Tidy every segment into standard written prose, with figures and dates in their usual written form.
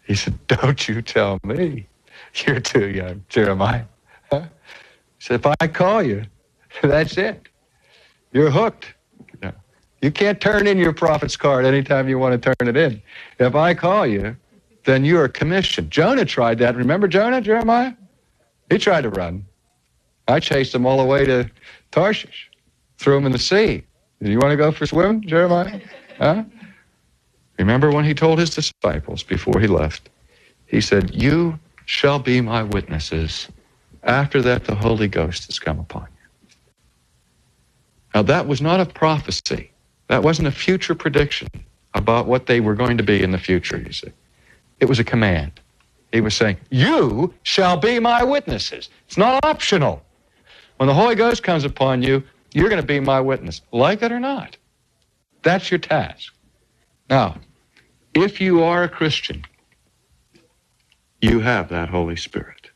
He said, don't you tell me. You're too young, Jeremiah. Huh? He said, if I call you, that's it. You're hooked. You can't turn in your prophet's card anytime you want to turn it in. If I call you, then you are commissioned. Jonah tried that. Remember Jonah, Jeremiah? He tried to run. I chased him all the way to Tarshish, threw him in the sea. Do you want to go for a swim, Jeremiah? Huh? Remember when he told his disciples before he left, he said, you shall be my witnesses. After that, the Holy Ghost has come upon you. Now, that was not a prophecy. That wasn't a future prediction about what they were going to be in the future, you see. It was a command. He was saying, you shall be my witnesses. It's not optional. When the Holy Ghost comes upon you, you're going to be my witness, like it or not. That's your task. Now, if you are a Christian, you have that Holy Spirit.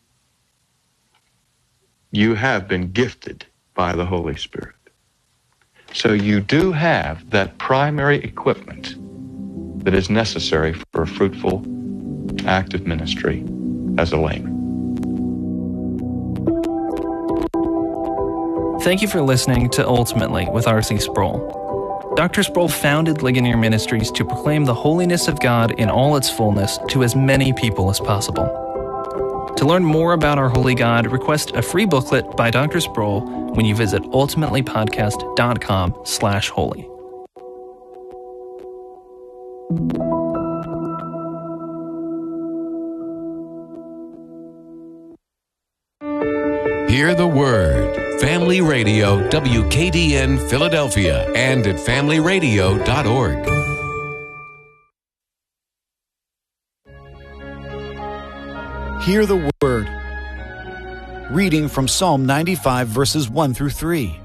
You have been gifted by the Holy Spirit. So you do have that primary equipment that is necessary for a fruitful, active ministry as a layman. Thank you for listening to Ultimately with R.C. Sproul. Dr. Sproul founded Ligonier Ministries to proclaim the holiness of God in all its fullness to as many people as possible. To learn more about our holy God, request a free booklet by Dr. Sproul when you visit ultimatelypodcast.com/holy. Hear the Word. Family Radio, WKDN Philadelphia, and at familyradio.org. Hear the Word. Reading from Psalm 95, verses 1 through 3.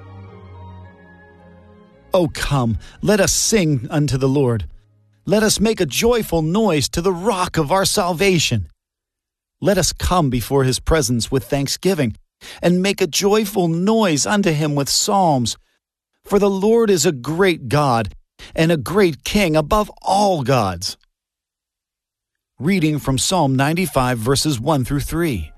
O come, let us sing unto the Lord. Let us make a joyful noise to the rock of our salvation. Let us come before his presence with thanksgiving, and make a joyful noise unto him with psalms. For the Lord is a great God, and a great King above all gods. Reading from Psalm 95, verses 1 through 3.